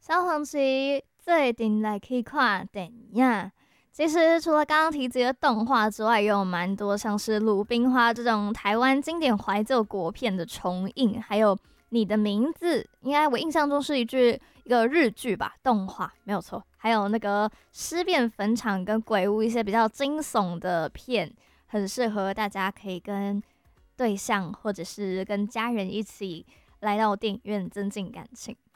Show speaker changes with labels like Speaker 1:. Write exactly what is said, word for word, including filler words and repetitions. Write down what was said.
Speaker 1: 小黄旗最近来去看电影。其实除了刚刚提及的动画之外，也有蛮多像是《鲁冰花》这种台湾经典怀旧国片的重映，还有《你的名字》，应该我印象中是一句一个日剧吧，动画没有错。还有那个尸变坟场跟鬼屋一些比较惊悚的片，很适合大家可以跟对象或者是跟家人一起来到电影院增进感情。